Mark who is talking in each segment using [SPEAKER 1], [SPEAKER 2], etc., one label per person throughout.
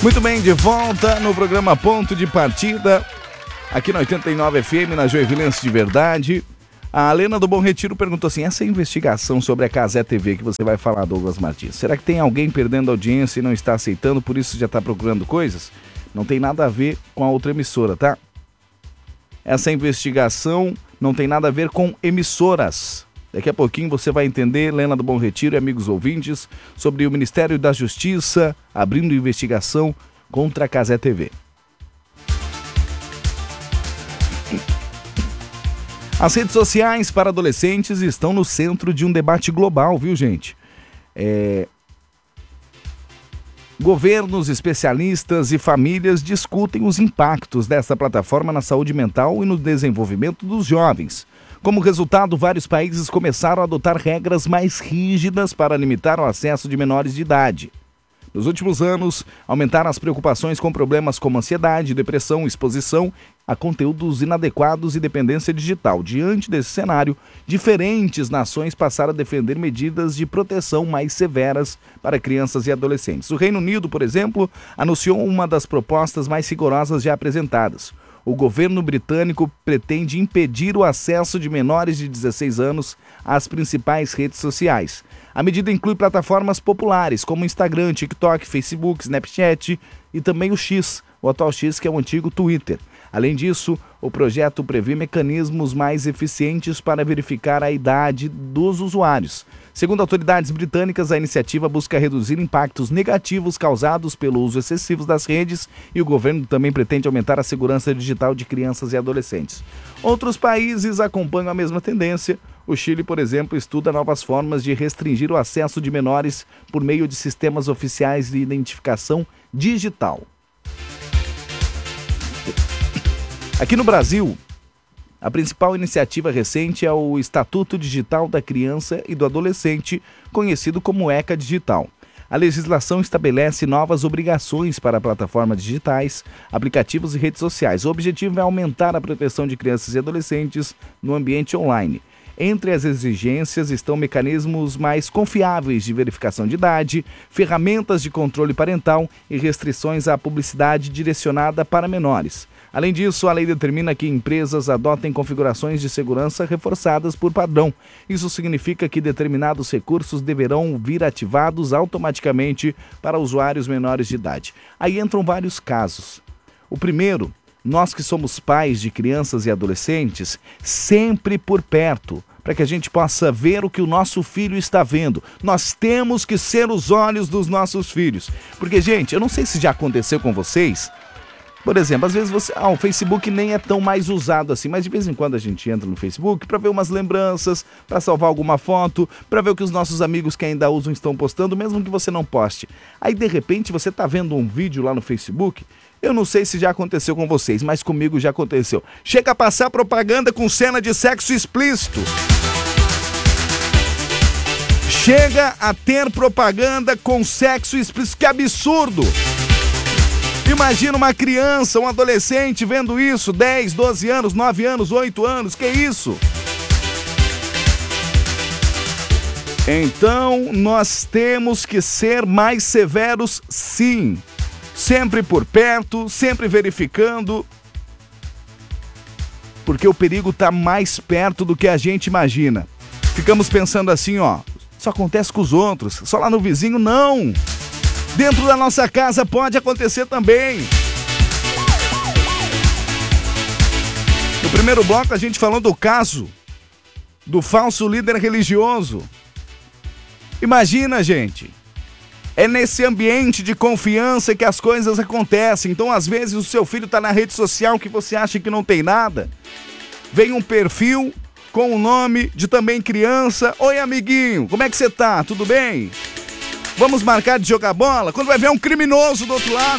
[SPEAKER 1] Muito bem, de volta no programa Ponto de Partida, aqui na 89 FM, na Joinvilense de Verdade. A Lena do Bom Retiro perguntou assim: essa investigação sobre a Cazé TV que você vai falar, Douglas Martins, será que tem alguém perdendo audiência e não está aceitando, por isso já está procurando coisas? Não tem nada a ver com a outra emissora, tá? Essa investigação não tem nada a ver com emissoras. Daqui a pouquinho você vai entender, Lena do Bom Retiro e amigos ouvintes, sobre o Ministério da Justiça abrindo investigação contra a Cazé TV. As redes sociais para adolescentes estão no centro de um debate global, viu, gente? Governos, especialistas e famílias discutem os impactos dessa plataforma na saúde mental e no desenvolvimento dos jovens. Como resultado, vários países começaram a adotar regras mais rígidas para limitar o acesso de menores de idade. Nos últimos anos, aumentaram as preocupações com problemas como ansiedade, depressão, exposição a conteúdos inadequados e dependência digital. Diante desse cenário, diferentes nações passaram a defender medidas de proteção mais severas para crianças e adolescentes. O Reino Unido, por exemplo, anunciou uma das propostas mais rigorosas já apresentadas. O governo britânico pretende impedir o acesso de menores de 16 anos às principais redes sociais. A medida inclui plataformas populares como Instagram, TikTok, Facebook, Snapchat e também o X, o atual X, que é o antigo Twitter. Além disso, o projeto prevê mecanismos mais eficientes para verificar a idade dos usuários. Segundo autoridades britânicas, a iniciativa busca reduzir impactos negativos causados pelo uso excessivo das redes e o governo também pretende aumentar a segurança digital de crianças e adolescentes. Outros países acompanham a mesma tendência. O Chile, por exemplo, estuda novas formas de restringir o acesso de menores por meio de sistemas oficiais de identificação digital. Aqui no Brasil, a principal iniciativa recente é o Estatuto Digital da Criança e do Adolescente, conhecido como ECA Digital. A legislação estabelece novas obrigações para plataformas digitais, aplicativos e redes sociais. O objetivo é aumentar a proteção de crianças e adolescentes no ambiente online. Entre as exigências estão mecanismos mais confiáveis de verificação de idade, ferramentas de controle parental e restrições à publicidade direcionada para menores. Além disso, a lei determina que empresas adotem configurações de segurança reforçadas por padrão. Isso significa que determinados recursos deverão vir ativados automaticamente para usuários menores de idade. Aí entram vários casos. O primeiro, nós que somos pais de crianças e adolescentes, sempre por perto, para que a gente possa ver o que o nosso filho está vendo. Nós temos que ser os olhos dos nossos filhos. Porque, gente, eu não sei se já aconteceu com vocês. Por exemplo, às vezes o Facebook nem é tão mais usado assim, mas de vez em quando a gente entra no Facebook para ver umas lembranças, para salvar alguma foto, para ver o que os nossos amigos que ainda usam estão postando, mesmo que você não poste. Aí, de repente, você está vendo um vídeo lá no Facebook. Eu não sei se já aconteceu com vocês, mas comigo já aconteceu. Chega a passar propaganda com cena de sexo explícito. Chega a ter propaganda com sexo explícito. Que absurdo! Imagina uma criança, um adolescente vendo isso, 10, 12 anos, 9 anos, 8 anos, que isso? Então, nós temos que ser mais severos, sim. Sempre por perto, sempre verificando, porque o perigo está mais perto do que a gente imagina. Ficamos pensando assim, ó, isso acontece com os outros, só lá no vizinho, não. Dentro da nossa casa pode acontecer também. No primeiro bloco a gente falou do caso do falso líder religioso. Imagina, gente, é nesse ambiente de confiança que as coisas acontecem. Então, às vezes, o seu filho está na rede social que você acha que não tem nada. Vem um perfil com o nome de também criança. Oi, amiguinho, como é que você tá? Tudo bem? Vamos marcar de jogar bola? Quando vai ver um criminoso do outro lado.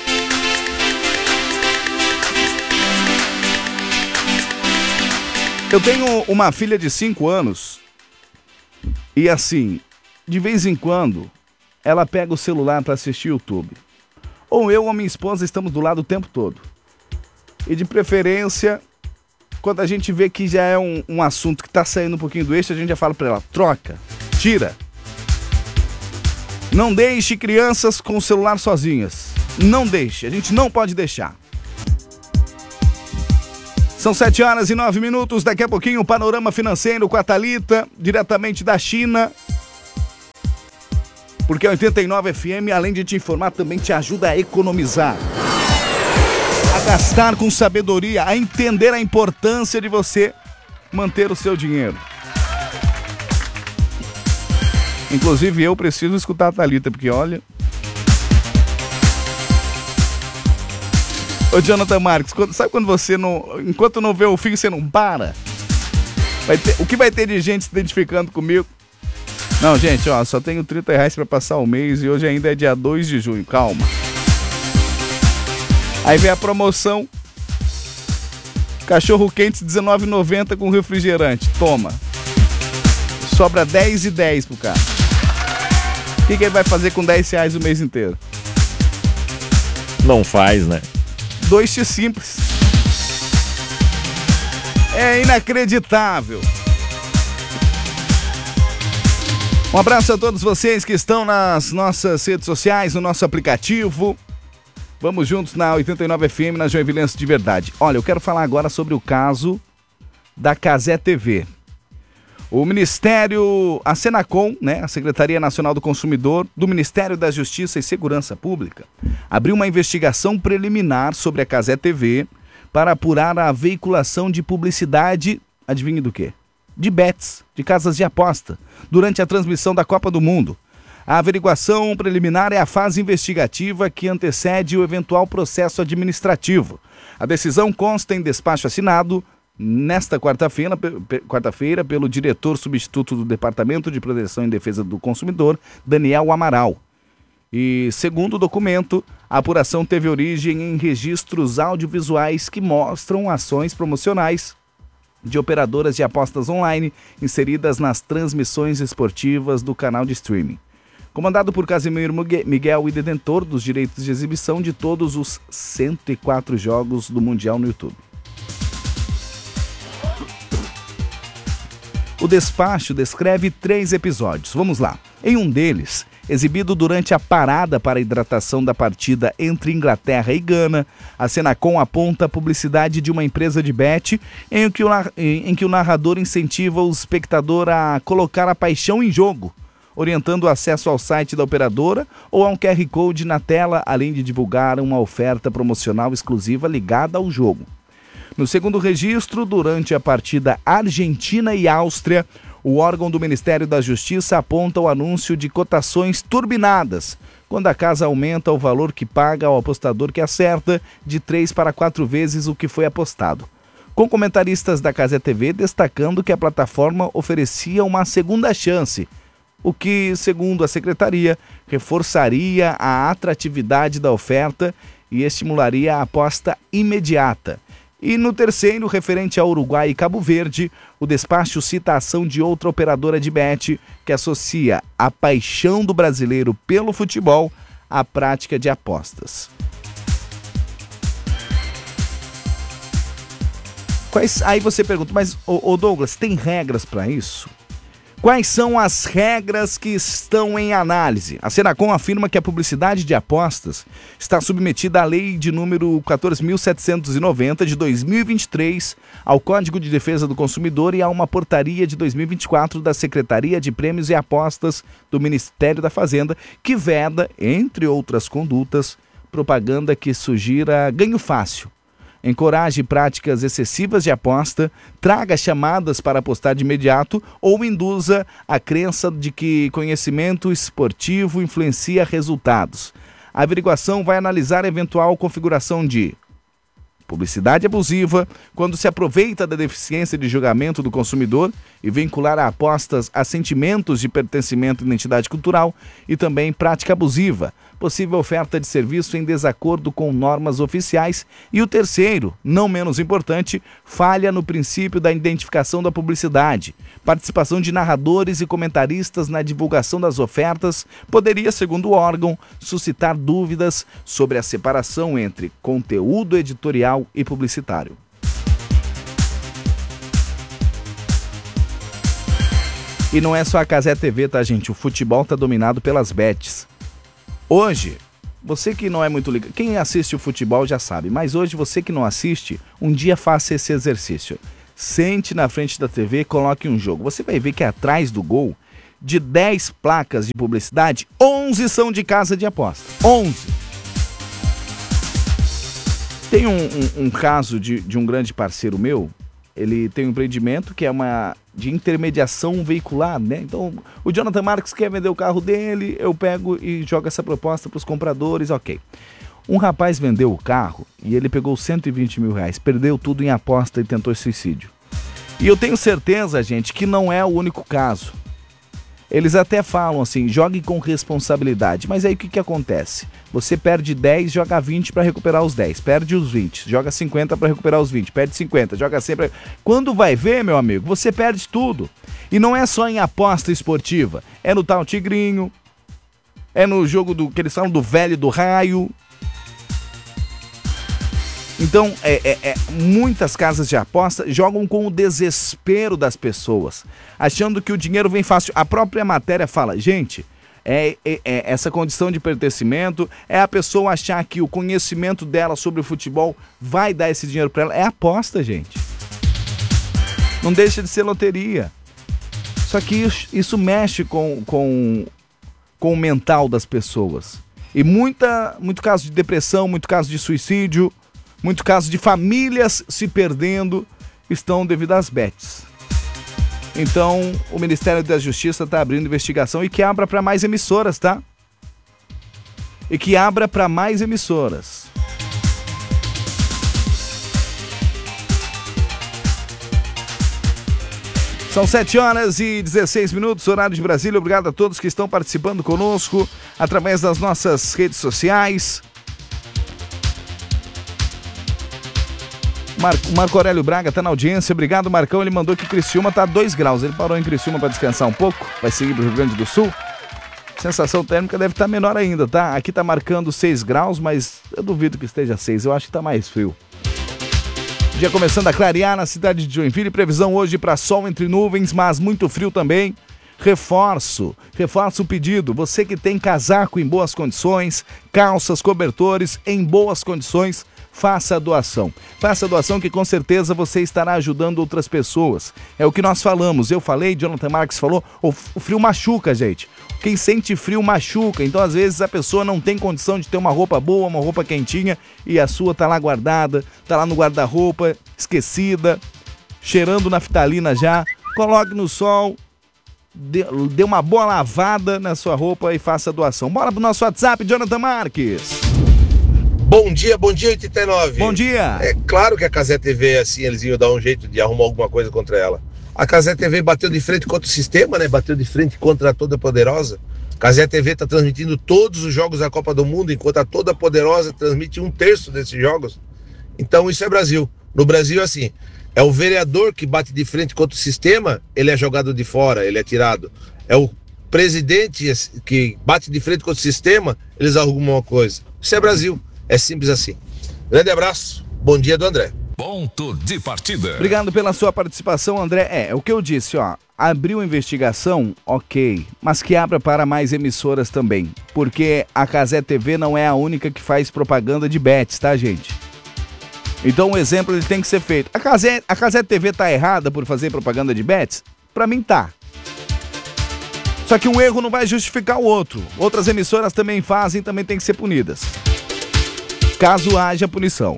[SPEAKER 1] Eu tenho uma filha de 5 anos e assim, de vez em quando, ela pega o celular para assistir YouTube. Ou eu ou minha esposa estamos do lado o tempo todo. E de preferência, quando a gente vê que já é um assunto que está saindo um pouquinho do eixo, a gente já fala para ela, troca, tira. Não deixe crianças com o celular sozinhas. Não deixe, a gente não pode deixar. São 7h09, daqui a pouquinho o Panorama Financeiro com a Thalita, diretamente da China. Porque a 89 FM, além de te informar, também te ajuda a economizar. A gastar com sabedoria, a entender a importância de você manter o seu dinheiro. Inclusive eu preciso escutar a Thalita, porque olha... Ô Jonathan Marques, sabe quando você não... Enquanto não vê o fim, você não para? O que vai ter de gente se identificando comigo? Não, gente, ó, só tenho R$30 pra passar o mês e hoje ainda é dia 2 de junho, calma. Aí vem a promoção. Cachorro quente R$19,90 com refrigerante, toma. Sobra R$10,10 pro cara. O que ele vai fazer com R$10 o mês inteiro?
[SPEAKER 2] Não faz, né?
[SPEAKER 1] 2x simples. É inacreditável. Um abraço a todos vocês que estão nas nossas redes sociais, no nosso aplicativo. Vamos juntos na 89 FM, na Joinvilense de verdade. Olha, eu quero falar agora sobre o caso da Cazé TV. O Ministério, a Senacom, né, a Secretaria Nacional do Consumidor, do Ministério da Justiça e Segurança Pública, abriu uma investigação preliminar sobre a Cazé TV para apurar a veiculação de publicidade, adivinhe do quê? De bets, de casas de aposta, durante a transmissão da Copa do Mundo. A averiguação preliminar é a fase investigativa que antecede o eventual processo administrativo. A decisão consta em despacho assinado nesta quarta-feira, pelo diretor substituto do Departamento de Proteção e Defesa do Consumidor, Daniel Amaral. E, segundo o documento, a apuração teve origem em registros audiovisuais que mostram ações promocionais de operadoras de apostas online inseridas nas transmissões esportivas do canal de streaming. Comandado por Casimiro Miguel e detentor dos direitos de exibição de todos os 104 jogos do Mundial no YouTube. O despacho descreve 3 episódios. Vamos lá. Em um deles, exibido durante a parada para a hidratação da partida entre Inglaterra e Gana, a Senacom aponta a publicidade de uma empresa de bet em que o narrador incentiva o espectador a colocar a paixão em jogo, orientando o acesso ao site da operadora ou a um QR Code na tela, além de divulgar uma oferta promocional exclusiva ligada ao jogo. No segundo registro, durante a partida Argentina e Áustria, o órgão do Ministério da Justiça aponta o anúncio de cotações turbinadas, quando a casa aumenta o valor que paga ao apostador que acerta de 3 para 4 vezes o que foi apostado. Com comentaristas da Cazé TV destacando que a plataforma oferecia uma segunda chance, o que, segundo a secretaria, reforçaria a atratividade da oferta e estimularia a aposta imediata. E no terceiro, referente ao Uruguai e Cabo Verde, o despacho cita a ação de outra operadora de bet que associa a paixão do brasileiro pelo futebol à prática de apostas. Aí você pergunta, mas ô Douglas, tem regras para isso? Quais são as regras que estão em análise? A Senacom afirma que a publicidade de apostas está submetida à Lei de número 14.790 de 2023, ao Código de Defesa do Consumidor e a uma portaria de 2024 da Secretaria de Prêmios e Apostas do Ministério da Fazenda, que veda, entre outras condutas, propaganda que sugira ganho fácil, encoraje práticas excessivas de aposta, traga chamadas para apostar de imediato ou induza a crença de que conhecimento esportivo influencia resultados. A averiguação vai analisar a eventual configuração de publicidade abusiva, quando se aproveita da deficiência de julgamento do consumidor e vincular a apostas a sentimentos de pertencimento à identidade cultural, e também prática abusiva, possível oferta de serviço em desacordo com normas oficiais, e o terceiro, não menos importante, falha no princípio da identificação da publicidade. Participação de narradores e comentaristas na divulgação das ofertas poderia, segundo o órgão, suscitar dúvidas sobre a separação entre conteúdo editorial e publicitário. E não é só a Cazé TV, tá, gente? O futebol tá dominado pelas bets. Hoje, você que não é muito ligado, quem assiste o futebol já sabe, mas hoje você que não assiste, um dia faça esse exercício. Sente na frente da TV e coloque um jogo. Você vai ver que atrás do gol, de 10 placas de publicidade, 11 são de casa de aposta. 11! Tem um caso de um grande parceiro meu. Ele tem um empreendimento que é uma de intermediação veicular, né? Então, o Jonathan Marques quer vender o carro dele, eu pego e jogo essa proposta para os compradores, ok. Um rapaz vendeu o carro e ele pegou 120 mil reais, perdeu tudo em aposta e tentou suicídio. E eu tenho certeza, gente, que não é o único caso. Eles até falam assim, jogue com responsabilidade, mas aí o que acontece? Você perde 10, joga 20 para recuperar os 10, perde os 20, joga 50 para recuperar os 20, perde 50, joga 100 pra... Quando vai ver, meu amigo, você perde tudo. E não é só em aposta esportiva, é no tal tigrinho, é no jogo que eles falam do velho do raio. Então, muitas casas de aposta jogam com o desespero das pessoas, achando que o dinheiro vem fácil. A própria matéria fala, gente, essa condição de pertencimento, é a pessoa achar que o conhecimento dela sobre o futebol vai dar esse dinheiro para ela. É aposta, gente. Não deixa de ser loteria. Só que isso mexe com o mental das pessoas. E muito caso de depressão, muito caso de suicídio, muito caso de famílias se perdendo estão devido às bets. Então, o Ministério da Justiça está abrindo investigação e que abra para mais emissoras, tá? E que abra para mais emissoras. São 7h16, horário de Brasília. Obrigado a todos que estão participando conosco através das nossas redes sociais. Marco Aurélio Braga está na audiência, obrigado Marcão, ele mandou que Criciúma está a 2 graus, ele parou em Criciúma para descansar um pouco, vai seguir para o Rio Grande do Sul, sensação térmica deve estar menor ainda, tá? Aqui está marcando 6 graus, mas eu duvido que esteja 6, eu acho que está mais frio. Dia começando a clarear na cidade de Joinville, previsão hoje para sol entre nuvens, mas muito frio também. Reforço o pedido, você que tem casaco em boas condições, calças, cobertores em boas condições, faça a doação. Faça a doação que com certeza você estará ajudando outras pessoas. É o que nós falamos, eu falei, Jonathan Marques falou, o frio machuca, gente. Quem sente frio machuca, então às vezes a pessoa não tem condição de ter uma roupa boa, uma roupa quentinha e a sua tá lá guardada, tá lá no guarda-roupa, esquecida, cheirando naftalina já. Coloque no sol, dê uma boa lavada na sua roupa e faça a doação. Bora pro nosso WhatsApp, Jonathan Marques.
[SPEAKER 2] Bom dia, 89.
[SPEAKER 1] Bom dia.
[SPEAKER 2] É claro que a Cazé TV, assim, eles iam dar um jeito de arrumar alguma coisa contra ela. A Cazé TV bateu de frente contra o sistema, né? Bateu de frente contra a Toda Poderosa. A Cazé TV está transmitindo todos os jogos da Copa do Mundo, enquanto a Toda Poderosa transmite 1/3 desses jogos. Então isso é Brasil. No Brasil, assim, é o vereador que bate de frente contra o sistema, ele é jogado de fora, ele é tirado. É o presidente que bate de frente contra o sistema, eles arrumam uma coisa. Isso é Brasil. É simples assim. Grande abraço, bom dia do André.
[SPEAKER 3] Ponto de partida.
[SPEAKER 1] Obrigado pela sua participação, André. É o que eu disse, ó. Abriu investigação, ok, mas que abra para mais emissoras também. Porque a Cazé TV não é a única que faz propaganda de bets, tá, gente? Então o exemplo ele tem que ser feito. A Cazé TV tá errada por fazer propaganda de bets? Pra mim tá. Só que um erro não vai justificar o outro. Outras emissoras também fazem, também tem que ser punidas. Caso haja punição.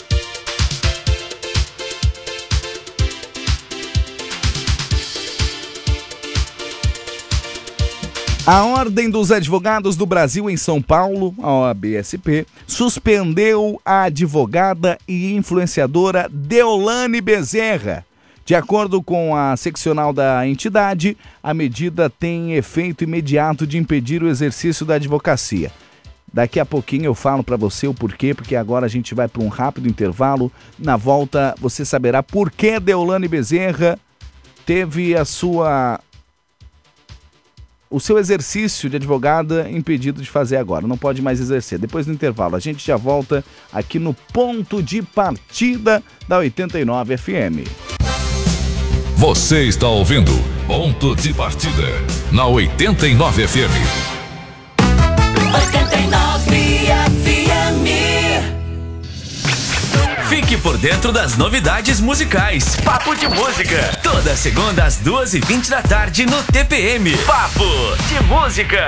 [SPEAKER 1] A Ordem dos Advogados do Brasil em São Paulo, a OAB-SP, suspendeu a advogada e influenciadora Deolane Bezerra. De acordo com a seccional da entidade, a medida tem efeito imediato de impedir o exercício da advocacia. Daqui a pouquinho eu falo para você o porquê, porque agora a gente vai para um rápido intervalo. Na volta você saberá por que Deolane Bezerra teve o seu exercício de advogada impedido de fazer agora. Não pode mais exercer. Depois do intervalo, a gente já volta aqui no Ponto de Partida da 89 FM.
[SPEAKER 3] Você está ouvindo Ponto de Partida na 89 FM.
[SPEAKER 4] 89 FM. Fique por dentro das novidades musicais. Papo de Música. Toda segunda às 2h20 da tarde no TPM. Papo de Música.